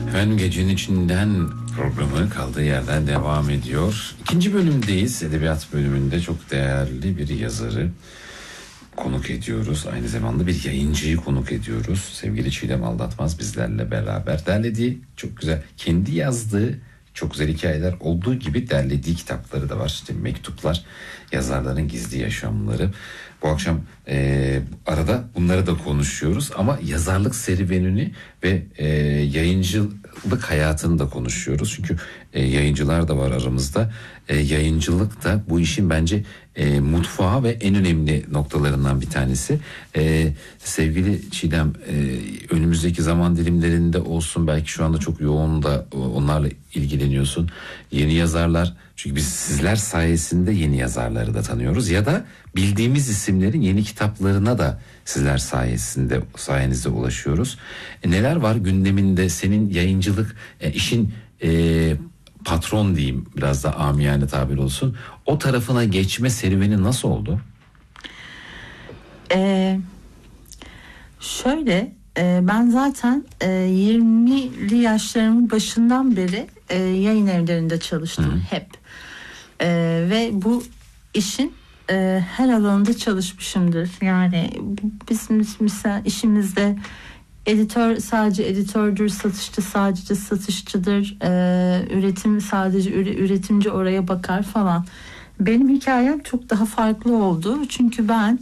Efendim, Gecenin İçinden programı kaldığı yerden devam ediyor. İkinci bölümdeyiz. Edebiyat bölümünde çok değerli bir yazarı konuk ediyoruz. Aynı zamanda bir yayıncıyı konuk ediyoruz. Sevgili Çiğdem Aldatmaz bizlerle beraber. Derlediği çok güzel, kendi yazdığı çok güzel hikayeler olduğu gibi derlediği kitapları da var. İşte mektuplar, yazarların gizli yaşamları. Bu akşam arada bunları da konuşuyoruz ama yazarlık serüvenini ve yayıncılık hayatını da konuşuyoruz. Çünkü yayıncılar da var aramızda. Yayıncılık da bu işin bence mutfağı ve en önemli noktalarından bir tanesi. Sevgili Çiğdem, önümüzdeki zaman dilimlerinde olsun, belki şu anda çok yoğun da onlarla ilgileniyorsun. Yeni yazarlar, çünkü biz sizler sayesinde yeni yazarları da tanıyoruz ya da bildiğimiz isimlerin yeni kitaplarına da sizler sayenizde ulaşıyoruz. Neler var gündeminde senin yayıncılık işin patron diyeyim, biraz da amiyane tabir olsun, o tarafına geçme serüveni nasıl oldu? Şöyle, ben zaten 20'li yaşlarımın başından beri yayın evlerinde çalıştım hep. Ve bu işin her alanında çalışmışımdır. Yani bizim mesela işimizde editör sadece editördür, satışçı sadece satışçıdır, üretim sadece üretimci oraya bakar falan. Benim hikayem çok daha farklı oldu. Çünkü ben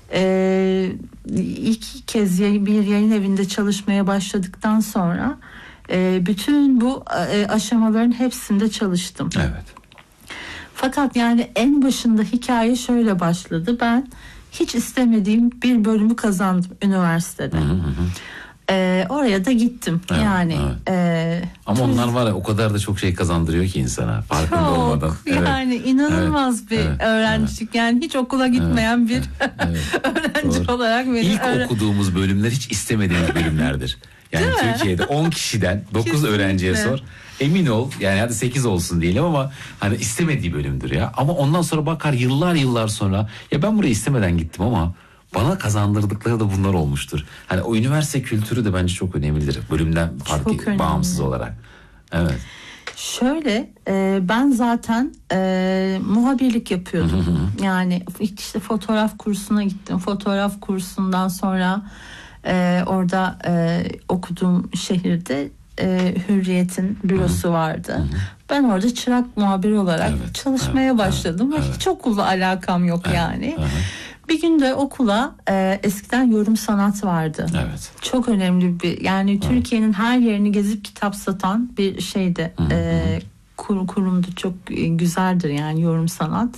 ilk kez bir yayın evinde çalışmaya başladıktan sonra bütün bu aşamaların hepsinde çalıştım. Evet. Fakat yani en başında hikaye şöyle başladı. Ben hiç istemediğim bir bölümü kazandım üniversitede. Oraya da gittim. Evet, yani. Evet. Ama onlar var ya, o kadar da çok şey kazandırıyor ki insana, farkında olmadan. Yani evet. İnanılmaz bir öğrencilik. Evet. Yani hiç okula gitmeyen bir öğrenci doğru. olarak İlk okuduğumuz bölümler hiç istemediğimiz bölümlerdir. Yani değil Türkiye'de 10 kişiden 9 öğrenciye sor. Emin ol, yani hadi 8 olsun diyelim ama hani istemediği bölümdür ya. Ama ondan sonra bakar yıllar sonra, ya ben buraya istemeden gittim ama bana kazandırdıkları da bunlar olmuştur. Hani o üniversite kültürü de bence çok önemlidir. Bölümden bağımsız olarak. Evet. Şöyle, ben zaten muhabirlik yapıyordum. Yani işte fotoğraf kursuna gittim. Fotoğraf kursundan sonra orada okuduğum şehirde Hürriyet'in bürosu vardı. Ben orada çırak muhabir olarak çalışmaya başladım. Ve hiç okulla alakam yok yani. Bir gün de okula eskiden yorum sanat vardı. Evet. Çok önemli bir, yani Türkiye'nin her yerini gezip kitap satan bir şeydi. Kurumdu, çok güzeldir yani yorum sanat.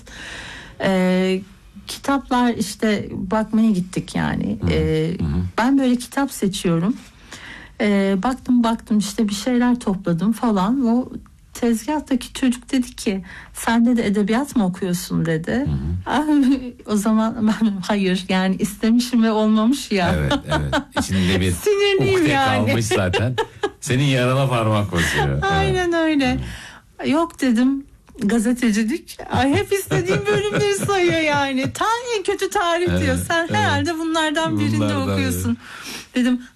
Kitaplar işte bakmaya gittik yani. Ben böyle kitap seçiyorum. Baktım işte bir şeyler topladım falan. O tezgahtaki çocuk dedi ki, sen de edebiyat mı okuyorsun dedi. O zaman ben hayır, yani istemişim ve olmamış ya. Evet. İçinde bir ukde yani. Kalmış zaten. Senin yarana parmak basıyor. Aynen öyle. Yok dedim, gazetecilik. Hep istediğim bölümleri sayıyor yani. En kötü tarih diyor. Sen herhalde bunlardan birinde okuyorsun. Dedim